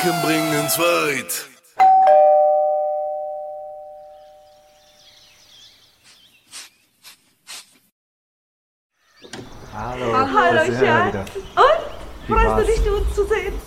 Gedanken bringen's weit. Hallo. Hallo, Schatz. Und? Freust du dich, uns zu sehen?